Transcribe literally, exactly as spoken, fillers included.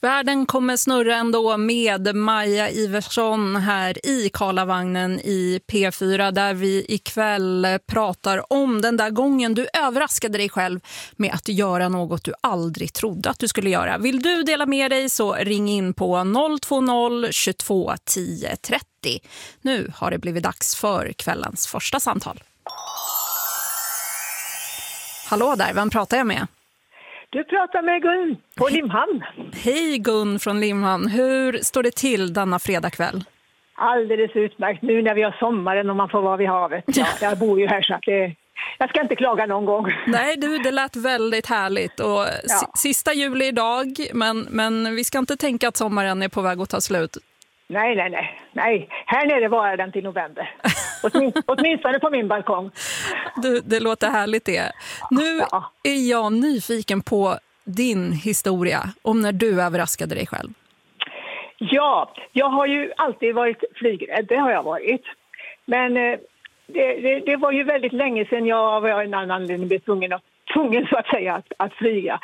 Världen kommer snurra ändå med Maja Iversson här i Karlavagnen i P fyra, där vi ikväll pratar om den där gången du överraskade dig själv med att göra något du aldrig trodde att du skulle göra. Vill du dela med dig så ring in på noll två noll tjugotvå tio trettio. Nu har det blivit dags för kvällens första samtal. Hallå där, vem pratar jag med? Du pratar med Gun på Limhamn. Hej Gun från Limhamn. Hur står det till denna fredagkväll? Alldeles utmärkt nu när vi har sommaren och man får vara vid havet. Ja, jag bor ju här så att det, jag ska inte klaga någon gång. Nej du, det lät väldigt härligt. Och ja. Sista juli idag, men, men vi ska inte tänka att sommaren är på väg att ta slut. Nej, nej, nej. nej. Här nere var den till november. Åtmin- åtminstone på min balkong. Du, det låter härligt det. Nu ja. är jag nyfiken på din historia om när du överraskade dig själv. Ja, jag har ju alltid varit flygrädd. Det har jag varit. Men eh, det, det, det var ju väldigt länge sedan jag var en annan anledning blev tvungen, tvungen så att säga att, att flyga.